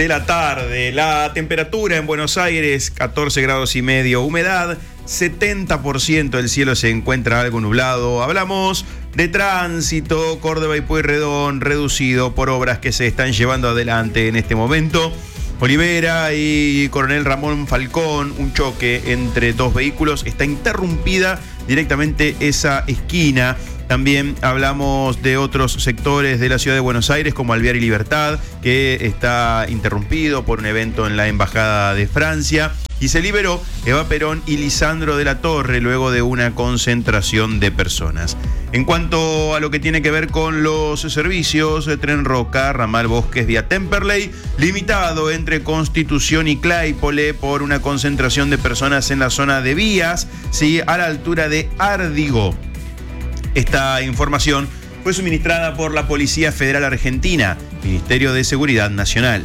de la tarde. La temperatura en Buenos Aires, 14 grados y medio. Humedad, 70%. El cielo se encuentra algo nublado. Hablamos de tránsito. Córdoba y Pueyrredón reducido por obras que se están llevando adelante en este momento. Olivera y Coronel Ramón Falcón, un choque entre dos vehículos. Está interrumpida directamente esa esquina. También hablamos de otros sectores de la ciudad de Buenos Aires, como Alvear y Libertad, que está interrumpido por un evento en la Embajada de Francia. Y se liberó Eva Perón y Lisandro de la Torre luego de una concentración de personas. En cuanto a lo que tiene que ver con los servicios, Tren Roca, ramal Bosques vía Temperley, limitado entre Constitución y Claypole por una concentración de personas en la zona de vías, sí, a la altura de Árdigo. Esta información fue suministrada por la Policía Federal Argentina, Ministerio de Seguridad Nacional.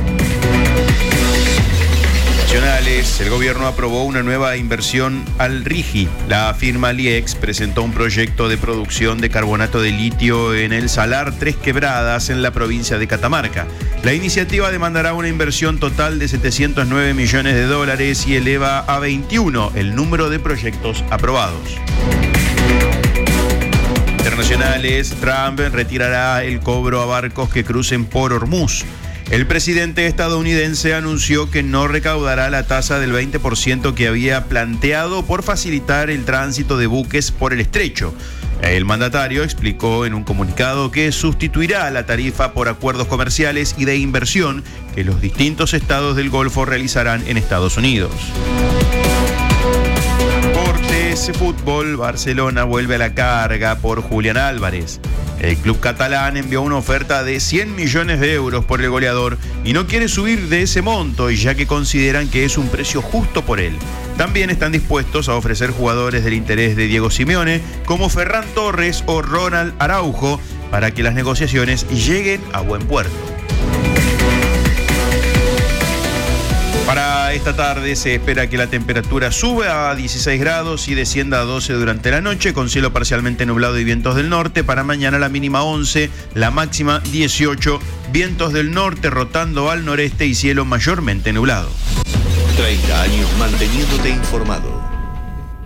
Nacionales, el gobierno aprobó una nueva inversión al RIGI. La firma LIEX presentó un proyecto de producción de carbonato de litio en el Salar Tres Quebradas, en la provincia de Catamarca. La iniciativa demandará una inversión total de $709 millones y eleva a 21 el número de proyectos aprobados. Internacionales, Trump retirará el cobro a barcos que crucen por Hormuz. El presidente estadounidense anunció que no recaudará la tasa del 20% que había planteado por facilitar el tránsito de buques por el estrecho. El mandatario explicó en un comunicado que sustituirá la tarifa por acuerdos comerciales y de inversión que los distintos estados del Golfo realizarán en Estados Unidos. Fútbol, Barcelona vuelve a la carga por Julián Álvarez. El club catalán envió una oferta de 100 millones de euros por el goleador y no quiere subir de ese monto, ya que consideran que es un precio justo por él. También están dispuestos a ofrecer jugadores del interés de Diego Simeone, como Ferran Torres o Ronald Araujo, para que las negociaciones lleguen a buen puerto. Para esta tarde se espera que la temperatura suba a 16 grados y descienda a 12 durante la noche, con cielo parcialmente nublado y vientos del norte. Para mañana la mínima 11, la máxima 18, vientos del norte rotando al noreste y cielo mayormente nublado. 30 años manteniéndote informado.